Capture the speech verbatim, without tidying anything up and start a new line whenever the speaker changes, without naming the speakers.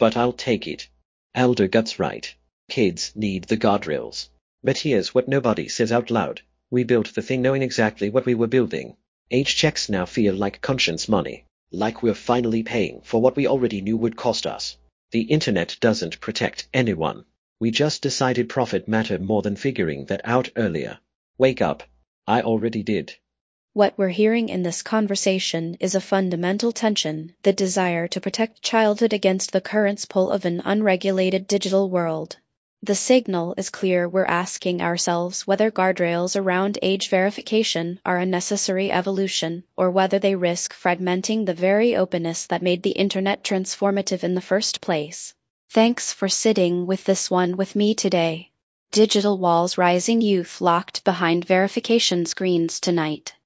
but I'll take it. Elder Gut's right. Kids need the guardrails. But here's what nobody says out loud. We built the thing knowing exactly what we were building. Age checks now feel like conscience money. Like we're finally paying for what we already knew would cost us. The internet doesn't protect anyone. We just decided profit mattered more than figuring that out earlier. Wake up. I already did.
What we're hearing in this conversation is a fundamental tension, the desire to protect childhood against the current's pull of an unregulated digital world. The signal is clear. We're asking ourselves whether guardrails around age verification are a necessary evolution, or whether they risk fragmenting the very openness that made the internet transformative in the first place. Thanks for sitting with this one with me today. Digital walls rising, youth locked behind verification screens tonight.